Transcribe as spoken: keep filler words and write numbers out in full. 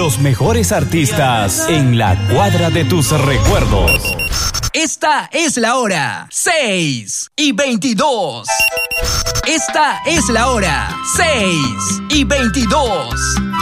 Los mejores artistas en la cuadra de tus recuerdos. Esta es la hora, seis y veintidós. Esta es la hora, seis y veintidós.